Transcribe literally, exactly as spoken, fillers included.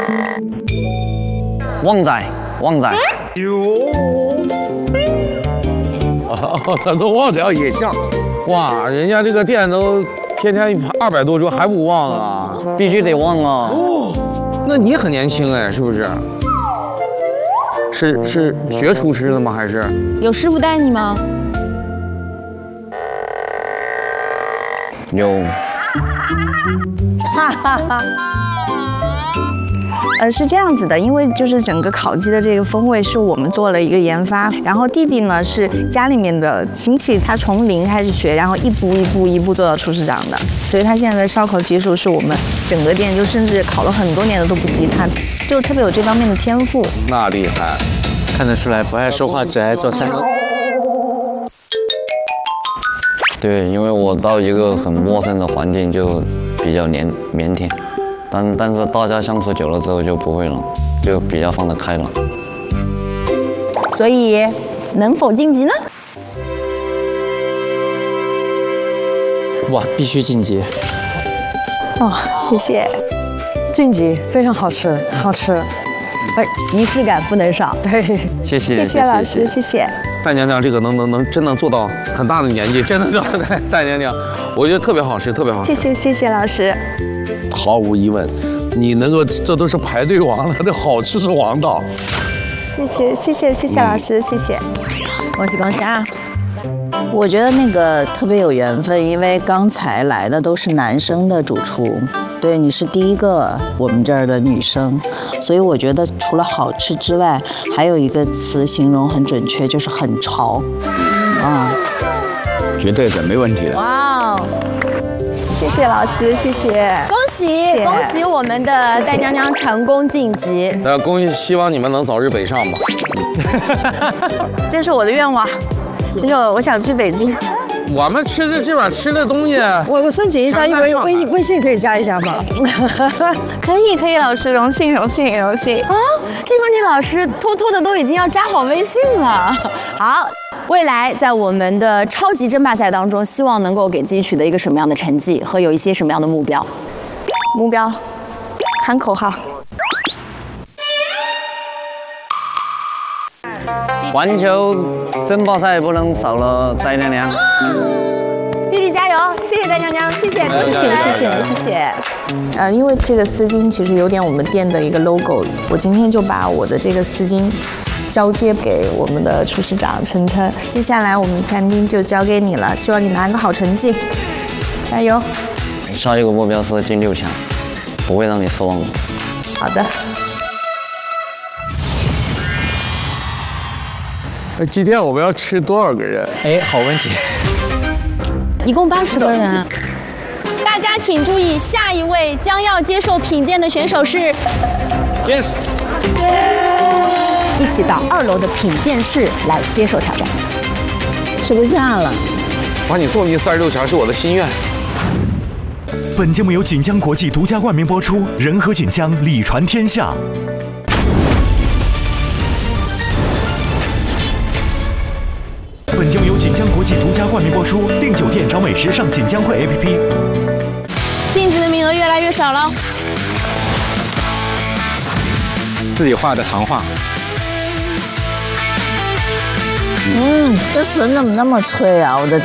旺仔，旺仔。 哟。哦，他说旺仔也像。哇，人家这个店都天天二百多桌还不旺啊？ 必须得旺啊！ 哦，那你很年轻哎，是不是？是是学厨师的吗？还是有师傅带你吗？ 有。 哈哈哈。呃，是这样子的，因为就是整个烤鸡的这个风味是我们做了一个研发，然后弟弟呢是家里面的亲戚，他从零开始学，然后一步一步一步做到厨师长的，所以他现在的烧烤技术是我们整个店就甚至烤了很多年的都不及他，就特别有这方面的天赋。 那厉害， 看得出来不爱说话，只爱做菜。 对，因为我到一个很陌生的环境就比较腼腼腆。但但是大家相处久了之后就不会了，就比较放得开了。 所以能否晋级呢？ 哇，必须晋级！ 哦，谢谢。 晋级，非常好吃，好吃。 哎，仪式感不能少。 对， 谢谢， 谢谢老师，谢谢。 大娘娘这个能能能真能做到很大的年纪，真的做到大娘娘，我觉得特别好吃，特别好吃。 谢谢谢谢老师。 毫无疑问，你能够这都是排队王了，这好吃是王道。 谢谢谢谢谢谢老师，谢谢， 恭喜恭喜啊！ 我觉得那个特别有缘分，因为刚才来的都是男生的主厨，对，你是第一个我们这儿的女生，所以我觉得除了好吃之外，还有一个词形容很准确，就是很潮，啊、嗯， 绝对的，没问题的。 哇哦！ 谢谢老师，谢谢， 恭喜恭喜我们的戴娘娘成功晋级。 那恭喜，希望你们能早日北上吧。 这是我的愿望，就是我想去北京。 我们吃的今晚吃的东西， 我我申请一下，因为微信微信可以加一下吗？ 可以可以，老师荣幸荣幸荣幸啊！听说你老师偷偷的都已经要加好微信了。好。未来在我们的超级争霸赛当中，希望能够给自己取得一个什么样的成绩和有一些什么样的目标？ 目标，喊口号。 环球争霸赛不能少了戴娘娘。 弟弟加油！谢谢戴娘娘，谢谢，恭喜谢谢谢谢谢谢。呃，因为这个丝巾其实有点我们店的一个 logo， 我今天就把我的这个丝巾交接给我们的厨师长晨晨。接下来我们餐厅就交给你了，希望你拿个好成绩，加油！ 下一个目标是进六强，不会让你失望的。 好的。 今天我们要吃多少个人？ 哎，好问题。 一共八十个人。大家请注意，下一位将要接受品鉴的选手是 ，yes， 一起到二楼的品鉴室来接受挑战。 吃不下了， 把你送进三十六强是我的心愿。 本节目由锦江国际独家冠名播出，仁和锦江，礼传天下。本节目由锦江国际独家冠名播出，订酒店找美食上锦江汇 A P P。 晋级的名额越来越少了。 自己画的糖画。 嗯，这笋怎么那么脆啊！我的